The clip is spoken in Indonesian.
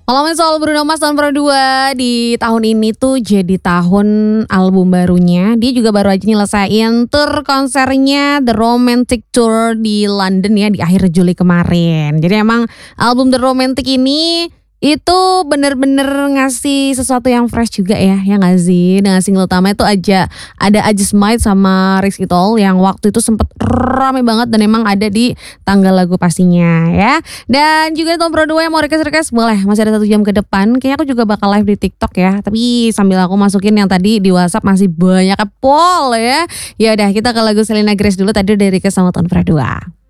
Ngomongin soal Bruno Mars tahun Pro 2 di tahun ini tuh jadi tahun album barunya. Dia juga baru aja nyelesain tur konsernya The Romantic Tour di London ya di akhir Juli kemarin. Jadi emang album The Romantic ini itu bener-bener ngasih sesuatu yang fresh juga ya nggak sih? Dengan single utama itu aja ada I Just Might sama Risk It All yang waktu itu sempet rame banget dan emang ada di tanggal lagu pastinya ya. Dan juga tahun Pro 2 yang mau request boleh, masih ada 1 jam ke depan. Kayaknya aku juga bakal live di TikTok ya. Tapi sambil aku masukin yang tadi di WhatsApp masih banyak poll ya. Ya udah kita ke lagu Selena Grace dulu tadi dari request sama tahun Pro 2.